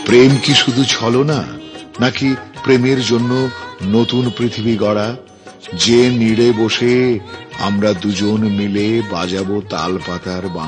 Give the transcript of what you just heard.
প্রেম কি শুধু ছলনা, নাকি প্রেমের জন্য নতুন পৃথিবী গড়া, যে নীড়ে বসে আমরা দুজন মিলে বাজাবো তালপাতার